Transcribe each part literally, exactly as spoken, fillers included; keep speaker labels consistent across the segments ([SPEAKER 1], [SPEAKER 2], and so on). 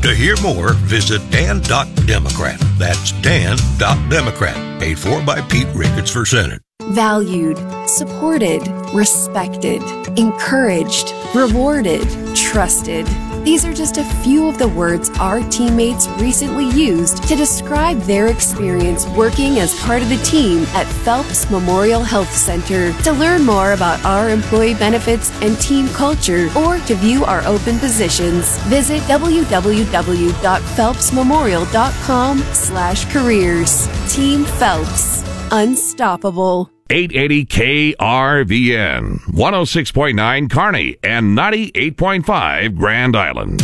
[SPEAKER 1] To hear more, visit dan dot democrat. That's dan dot democrat. Paid for by Pete Ricketts for Senate.
[SPEAKER 2] Valued, supported, respected, encouraged, rewarded, trusted. These are just a few of the words our teammates recently used to describe their experience working as part of the team at Phelps Memorial Health Center. To learn more about our employee benefits and team culture, or to view our open positions, visit w w w dot phelps memorial dot com slash careers. Team Phelps. Unstoppable.
[SPEAKER 3] eight eighty K R V N, one oh six point nine Kearney, and ninety-eight point five Grand Island.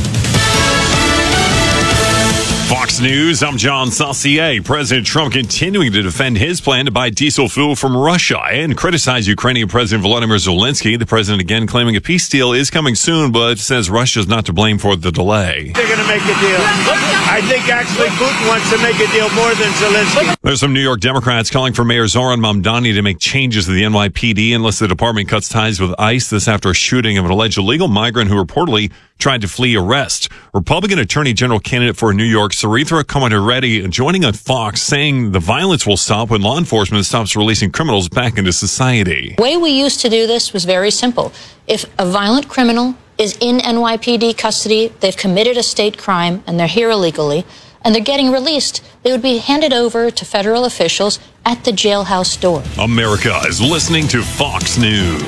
[SPEAKER 4] Fox News, I'm John Saucier. President Trump continuing to defend his plan to buy diesel fuel from Russia and criticize Ukrainian President Volodymyr Zelensky. The president again claiming a peace deal is coming soon, but says Russia's not to blame for the delay.
[SPEAKER 5] They're going to make a deal. I think actually Putin wants to make a deal more than Zelensky.
[SPEAKER 4] There's some New York Democrats calling for Mayor Zoran Mamdani to make changes to the N Y P D unless the department cuts ties with ICE. This after a shooting of an alleged illegal migrant who reportedly tried to flee arrest. Republican Attorney General candidate for New York, Sarithra Comateretti, joining on Fox, saying the violence will stop when law enforcement stops releasing criminals back into society.
[SPEAKER 6] The way we used to do this was very simple. If a violent criminal is in N Y P D custody, they've committed a state crime, and they're here illegally, and they're getting released, they would be handed over to federal officials at the jailhouse door.
[SPEAKER 4] America is listening to Fox News.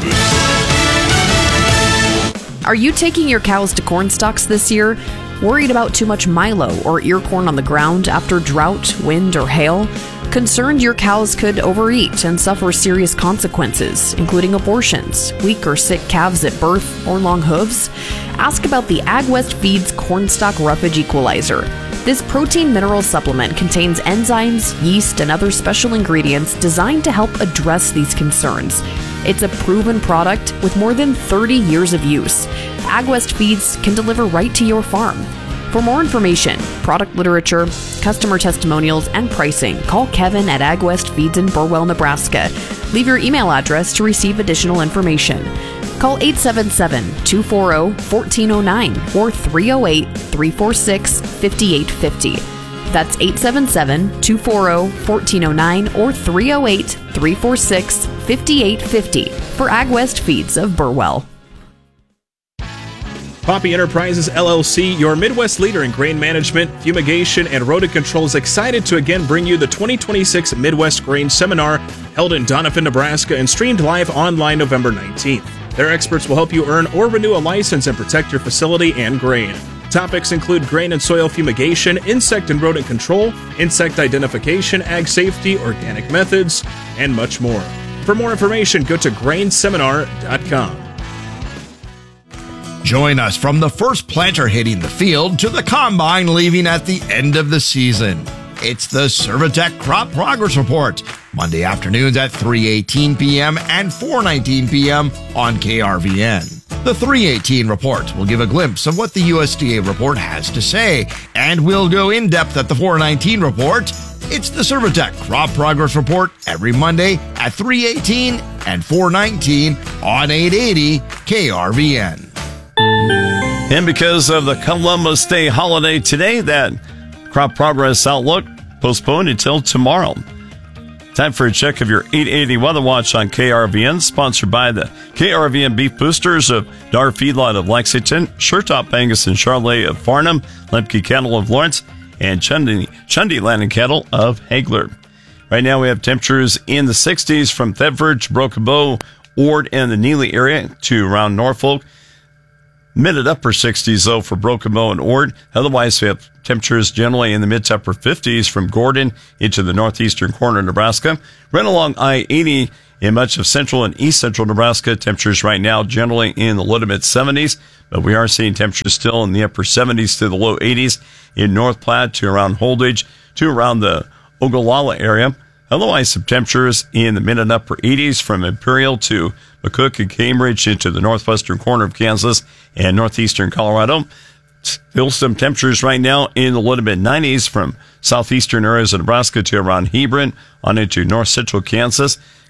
[SPEAKER 7] Are you taking your cows to corn stalks this year? Worried about too much milo or ear corn on the ground after drought, wind, or hail? Concerned your cows could overeat and suffer serious consequences, including abortions, weak or sick calves at birth, or long hooves? Ask about the AgWest Feeds Cornstalk Roughage Equalizer. This protein mineral supplement contains enzymes, yeast, and other special ingredients designed to help address these concerns. It's a proven product with more than thirty years of use. AgWest Feeds can deliver right to your farm. For more information, product literature, customer testimonials, and pricing, call Kevin at AgWest Feeds in Burwell, Nebraska. Leave your email address to receive additional information. Call eight seven seven, two four zero, one four zero nine or three oh eight, three four six, five eight five oh. That's eight seven seven, two four zero, one four zero nine or three oh eight, three four six, five eight five oh for AgWest Feeds of Burwell.
[SPEAKER 8] Poppy Enterprises, L L C, your Midwest leader in grain management, fumigation, and rodent control, is excited to again bring you the twenty twenty-six Midwest Grain Seminar held in Doniphan, Nebraska, and streamed live online November nineteenth. Their experts will help you earn or renew a license and protect your facility and grain. Topics include grain and soil fumigation, insect and rodent control, insect identification, ag safety, organic methods, and much more. For more information, go to grain seminar dot com.
[SPEAKER 9] Join us from the first planter hitting the field to the combine leaving at the end of the season. It's the Servitech Crop Progress Report, Monday afternoons at three eighteen p.m. and four nineteen p.m. on K R V N. The three eighteen report will give a glimpse of what the U S D A report has to say, and we'll go in depth at the four nineteen report. It's the Servitech Crop Progress Report every Monday at three eighteen and four nineteen on eight eighty K R V N.
[SPEAKER 10] And because of the Columbus Day holiday today, that crop progress outlook postponed until tomorrow. Time for a check of your eight eighty Weather Watch on K R V N, sponsored by the K R V N Beef Boosters of Dar Feedlot of Lexington, Shertop Angus and Charolais of Farnham, Lemke Cattle of Lawrence, and Chundy, Chundy Land and Cattle of Hagler. Right now we have temperatures in the sixties from Thetford to Broken Bow, Ord, and the Neely area to around Norfolk. Mid and upper sixties, though, for Broken Bow and Ord. Otherwise, we have temperatures generally in the mid to upper fifties from Gordon into the northeastern corner of Nebraska. Right along I eighty in much of central and east central Nebraska, temperatures right now generally in the low to mid seventies, but we are seeing temperatures still in the upper seventies to the low eighties in North Platte to around Holdridge to around the Ogallala area. Otherwise, some temperatures in the mid and upper eighties from Imperial to McCook and Cambridge into the northwestern corner of Kansas and northeastern Colorado. Still some temperatures right now in the low to mid nineties from southeastern areas of Nebraska to around Hebron on into north central Kansas.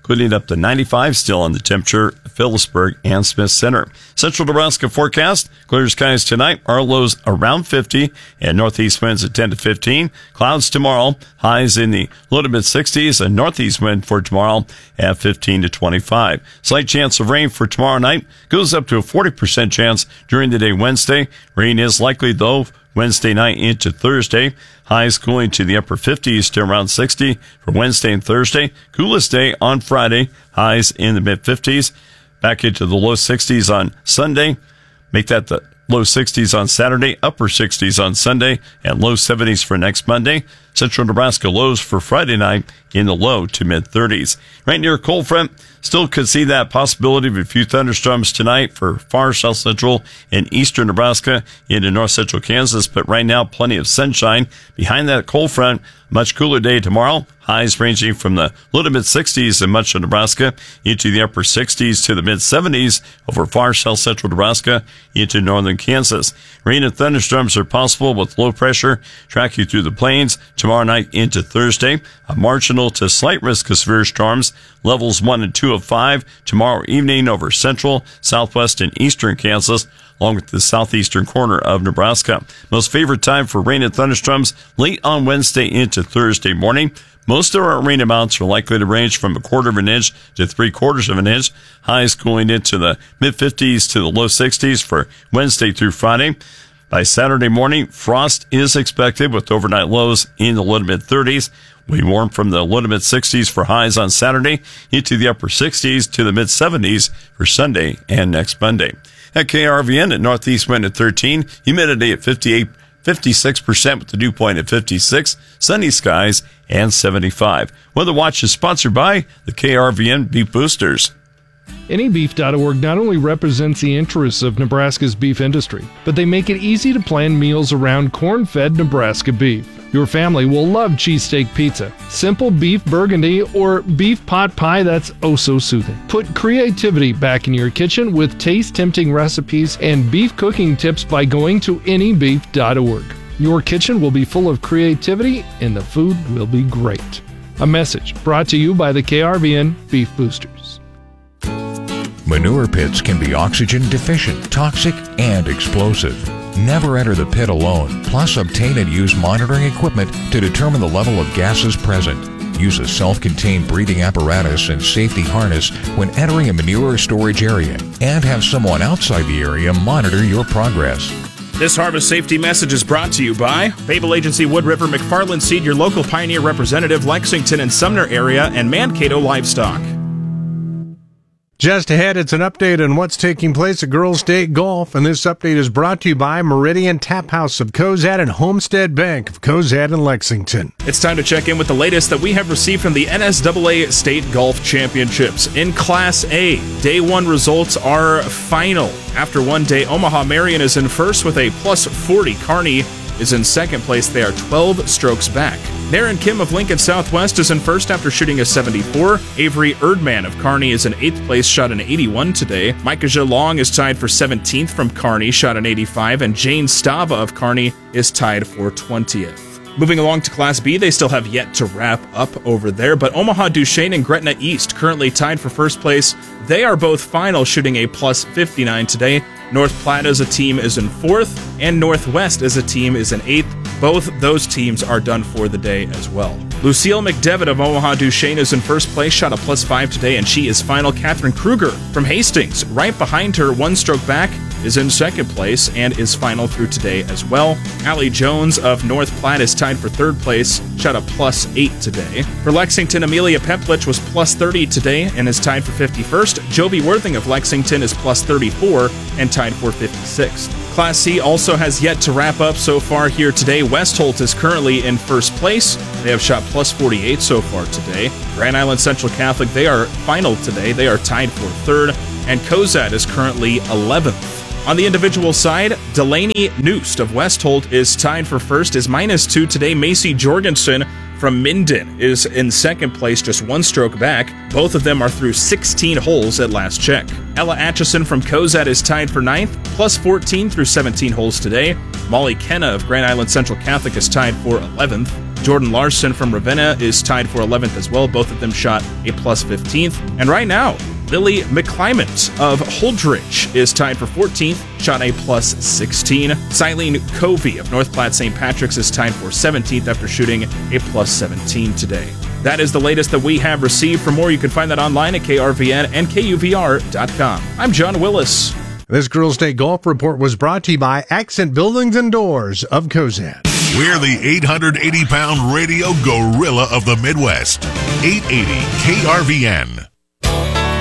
[SPEAKER 10] including up to ninety-five still on the temperature at Phillipsburg and Smith Center. Central Nebraska forecast, clear skies tonight, our lows around fifty, and northeast winds at ten to fifteen. Clouds tomorrow, highs in the low to mid sixties, and northeast wind for tomorrow at fifteen to twenty-five. Slight chance of rain for tomorrow night, goes up to a forty percent chance during the day Wednesday. Rain is likely, though, Wednesday night into Thursday. Highs cooling to the upper fifties to around sixty for Wednesday and Thursday. Coolest day on Friday. Highs in the mid fifties. Back into the low sixties on Sunday. Make that the low sixties on Saturday, upper sixties on Sunday, and low seventies for next Monday. Central Nebraska lows for Friday night in the low to mid thirties. Right near a cold front, still could see that possibility of a few thunderstorms tonight for far south central and eastern Nebraska into north central Kansas, but right now plenty of sunshine. Behind that cold front, much cooler day tomorrow. Highs ranging from the low to mid sixties in much of Nebraska into the upper sixties to the mid seventies over far south central Nebraska into northern Kansas. Rain and thunderstorms are possible with low pressure tracking through the plains tomorrow night into Thursday. A marginal to slight risk of severe storms. Levels one and two of five tomorrow evening over central, southwest, and eastern Kansas, along with the southeastern corner of Nebraska. Most favorite time for rain and thunderstorms late on Wednesday into Thursday morning. Most of our rain amounts are likely to range from a quarter of an inch to three quarters of an inch. Highs cooling into the mid fifties to the low sixties for Wednesday through Friday. By Saturday morning, frost is expected with overnight lows in the low to mid thirties. We warm from the low to mid sixties for highs on Saturday into the upper sixties to the mid seventies for Sunday and next Monday. At K R V N at northeast wind at thirteen, humidity at fifty-eight, fifty-six percent with the dew point at fifty-six, sunny skies and seventy-five. Weather Watch is sponsored by the K R V N Beef Boosters.
[SPEAKER 11] Any Beef dot org not only represents the interests of Nebraska's beef industry, but they make it easy to plan meals around corn-fed Nebraska beef. Your family will love cheesesteak pizza, simple beef burgundy, or beef pot pie that's oh so soothing. Put creativity back in your kitchen with taste-tempting recipes and beef cooking tips by going to any beef dot org. Your kitchen will be full of creativity and the food will be great. A message brought to you by the K R V N Beef Boosters.
[SPEAKER 12] Manure pits can be oxygen deficient, toxic, and explosive. Never enter the pit alone, plus obtain and use monitoring equipment to determine the level of gases present. Use a self-contained breathing apparatus and safety harness when entering a manure storage area, and have someone outside the area monitor your progress.
[SPEAKER 8] This harvest safety message is brought to you by Babel Agency, Wood River, McFarland Seed, your local Pioneer representative, Lexington and Sumner area, and Mankato Livestock.
[SPEAKER 13] Just ahead, it's an update on what's taking place at Girls State Golf, and this update is brought to you by Meridian Tap House of Cozad and Homestead Bank of Cozad and Lexington.
[SPEAKER 8] It's time to check in with the latest that we have received from the N S A A State Golf Championships. In Class A, Day one results are final. After one day, Omaha Marion is in first with a plus forty. Kearney is in second place. They are twelve strokes back. Naren Kim of Lincoln Southwest is in first after shooting a seventy-four. Avery Erdman of Kearney is in eighth place, shot an eighty-one today. Micah Long is tied for seventeenth from Kearney, shot an eighty-five, and Jane Stava of Kearney is tied for twentieth. Moving along to Class B, they still have yet to wrap up over there, but Omaha Duchesne and Gretna East currently tied for first place. They are both final, shooting a plus fifty-nine today. North Platte as a team is in fourth, and Northwest as a team is in eighth. Both those teams are done for the day as well. Lucille McDevitt of Omaha Duchesne is in first place, shot a plus five today, and she is final. Catherine Kruger from Hastings, right behind her, one stroke back, is in second place and is final through today as well. Allie Jones of North Platte is tied for third place, shot a plus eight today. For Lexington, Amelia Peplich was plus thirty today and is tied for fifty-first. Jovi Worthing of Lexington is plus thirty-four and tied for fifty-sixth. Class C also has yet to wrap up so far here today. Westholt is currently in first place. They have shot plus forty-eight so far today. Grand Island Central Catholic, they are final today. They are tied for third. And Cozad is currently eleventh. On the individual side, Delaney Noost of Westholt is tied for first, is minus two today. Macy Jorgensen from Minden is in second place, just one stroke back. Both of them are through sixteen holes at last check. Ella Atchison from Cozad is tied for ninth, plus fourteen through seventeen holes today. Molly Kenna of Grand Island Central Catholic is tied for eleventh. Jordan Larson from Ravenna is tied for eleventh as well. Both of them shot a plus fifteenth. And right now, Lily McClymont of Holdridge is tied for fourteenth, shot a plus sixteen. Silene Covey of North Platte Saint Patrick's is tied for seventeenth after shooting a plus seventeen today. That is the latest that we have received. For more, you can find that online at K R V N and K U V R dot com. I'm John Willis.
[SPEAKER 13] This Girls Day Golf Report was brought to you by Accent Buildings and Doors of Cozad.
[SPEAKER 14] We're the eight hundred eighty pound radio gorilla of the Midwest. eight eighty K R V N.